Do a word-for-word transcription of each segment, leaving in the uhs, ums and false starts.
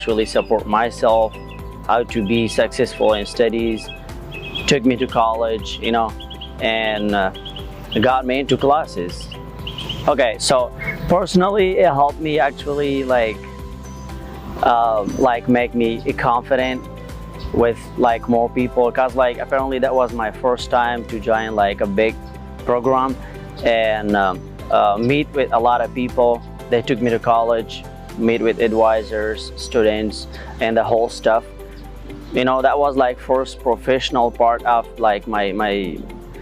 actually support myself, how to be successful in studies, took me to college, you know, and uh, got me into classes. Okay, so personally, it helped me actually like, uh, like make me confident with like more people, because like apparently that was my first time to join like a big program and um, uh, meet with a lot of people. They took me to college, meet with advisors, students, and the whole stuff. You know, that was like first professional part of like my my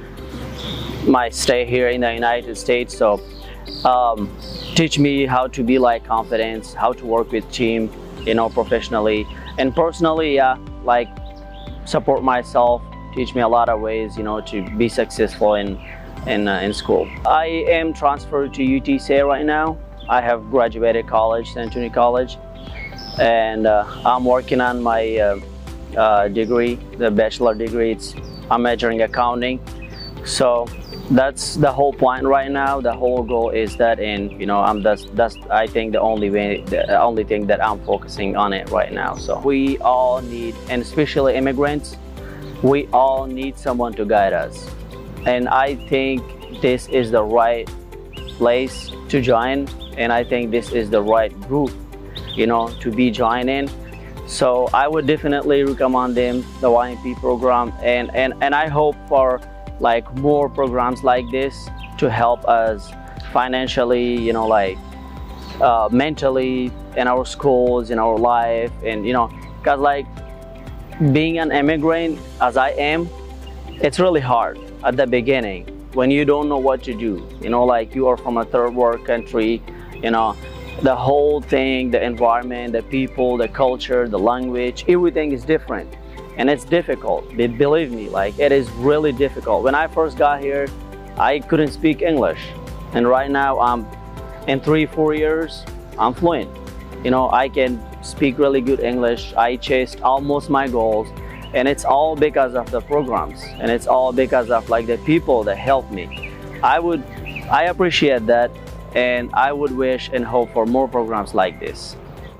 my stay here in the United States. So um, teach me how to be like confident, how to work with team, you know, professionally and personally. Yeah, like support myself, teach me a lot of ways, you know, to be successful in in uh, in school. I am transferred to U T C A right now. I have graduated college, San Antonio College, and uh, I'm working on my uh, uh, degree, the bachelor degree. It's, I'm majoring accounting. So that's the whole point right now. The whole goal is that, and you know, I'm that's that's I think the only way, the only thing that I'm focusing on it right now. So we all need, and especially immigrants, we all need someone to guide us. And I think this is the right place to join, and I think this is the right group, you know, to be joining. So I would definitely recommend them, the Y M P program, and and and I hope for like more programs like this to help us financially, you know, like uh, mentally, in our schools, in our life, and you know, because like being an immigrant as I am, it's really hard at the beginning when you don't know what to do. You know, like you are from a third world country, you know, the whole thing, the environment, the people, the culture, the language, everything is different. And it's difficult, believe me, like it is really difficult. When I first got here, I couldn't speak English. And right now, I'm in three, four years, I'm fluent. You know, I can speak really good English. I chased almost my goals. And it's all because of the programs. And it's all because of like the people that helped me. I would, I appreciate that. And I would wish and hope for more programs like this.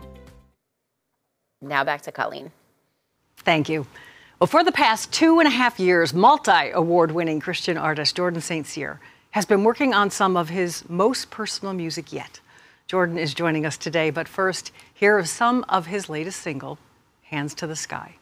Now back to Colleen. Thank you. Well, for the past two and a half years, multi-award-winning Christian artist Jordan Saint Cyr has been working on some of his most personal music yet. Jordan is joining us today, but first, here is some of his latest single, Hands to the Sky.